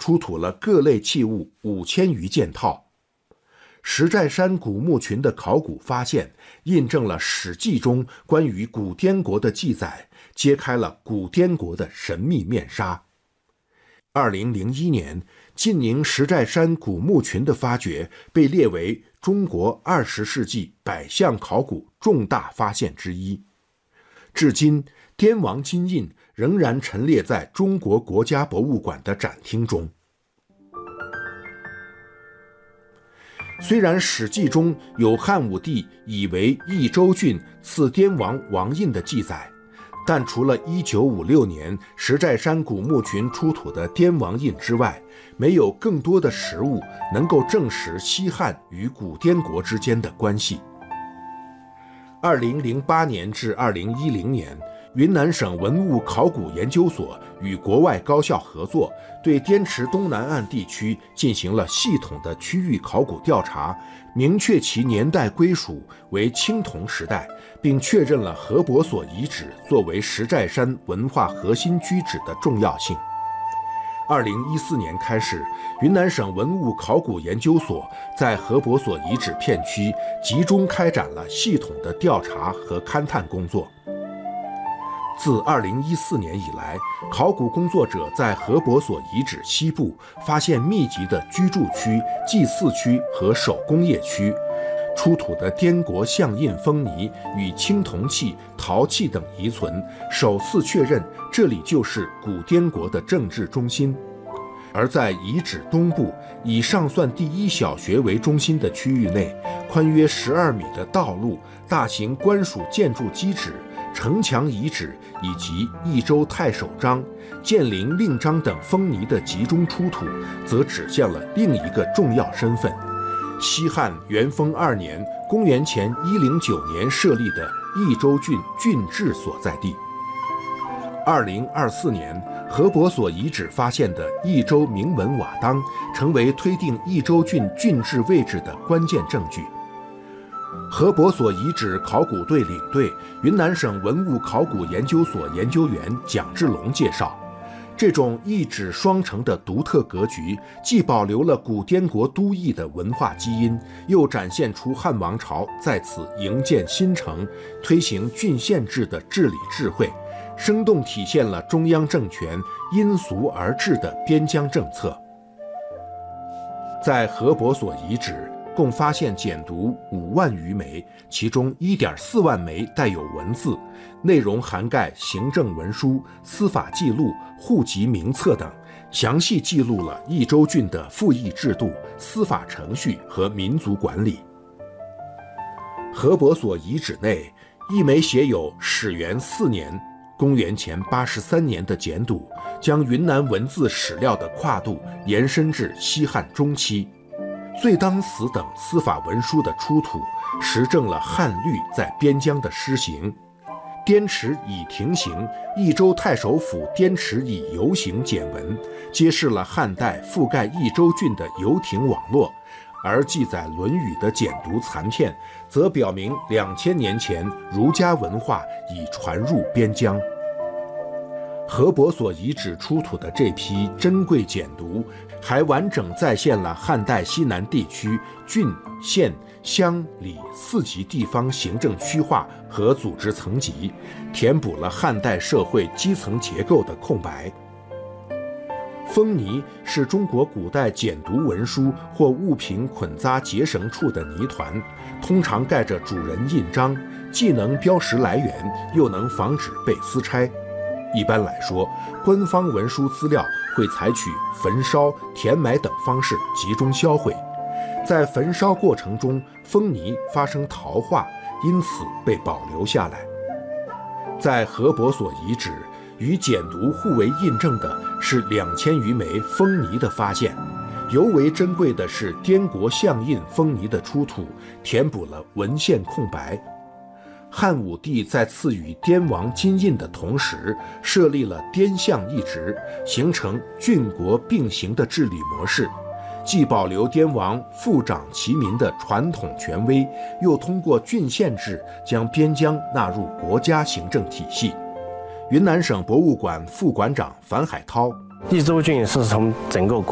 出土了各类器物5000余件套。石寨山古墓群的考古发现，印证了《史记》中关于古滇国的记载，揭开了古滇国的神秘面纱。2001年，晋宁石寨山古墓群的发掘被列为中国20世纪100项考古重大发现之一。至今，滇王金印仍然陈列在中国国家博物馆的展厅中。虽然《史记》中有汉武帝以为益州郡赐滇王王印的记载，但除了1956年石寨山古墓群出土的滇王印之外，没有更多的实物能够证实西汉与古滇国之间的关系。2008年至2010年，云南省文物考古研究所与国外高校合作，对滇池东南岸地区进行了系统的区域考古调查，明确其年代归属为青铜时代，并确认了禾伯所遗址作为石寨山文化核心居址的重要性。2014年开始，云南省文物考古研究所在禾伯所遗址片区集中开展了系统的调查和勘探工作。自2014年以来，考古工作者在禾伯所遗址西部发现密集的居住区、祭祀区和手工业区，出土的滇国象印封泥与青铜器、陶器等遗存，首次确认这里就是古滇国的政治中心。而在遗址东部，以上算第一小学为中心的区域内，宽约12米的道路、大型官署建筑基址、城墙遗址以及益州太守章、建陵令章等封泥的集中出土，则指向了另一个重要身份：西汉元丰2年（公元前109年）设立的益州郡郡治所在地。2024年，禾伯所遗址发现的益州铭文瓦当，成为推定益州郡郡治位置的关键证据。禾伯所遗址考古队领队、云南省文物考古研究所研究员蒋志龙介绍，这种一址双城的独特格局，既保留了古滇国都邑的文化基因，又展现出汉王朝在此营建新城、推行郡县制的治理智慧，生动体现了中央政权因俗而治的边疆政策。在禾伯所遗址，共发现简牍5万余枚，其中1.4万枚带有文字，内容涵盖行政文书、司法记录、户籍名册等，详细记录了益州郡的赋役制度、司法程序和民族管理。禾伯所遗址内，一枚写有始元4年（公元前83年）的简牍，将云南文字史料的跨度延伸至西汉中期。罪当死等司法文书的出土，实证了汉律在边疆的施行。滇池以庭刑、益州太守府滇池以游行简文，揭示了汉代覆盖益州郡的游亭网络，而记载《论语》的简牍残片，则表明2000年前儒家文化已传入边疆。禾伯所遗址出土的这批珍贵简牍，还完整再现了汉代西南地区郡、县、乡、里4级地方行政区划和组织层级，填补了汉代社会基层结构的空白。封泥是中国古代简牍文书或物品捆扎结绳处的泥团，通常盖着主人印章，既能标识来源，又能防止被私拆。一般来说，官方文书资料会采取焚烧、填埋等方式集中销毁。在焚烧过程中，封泥发生陶化，因此被保留下来。在禾伯所遗址，与简牍互为印证的是2000余枚封泥的发现。尤为珍贵的是滇国象印封泥的出土，填补了文献空白。汉武帝在赐予滇王金印的同时，设立了滇象一职，形成郡国并行的治理模式，既保留滇王副掌其民的传统权威，又通过郡县制将边疆纳入国家行政体系。云南省博物馆副馆长樊海涛： 益州郡是从整个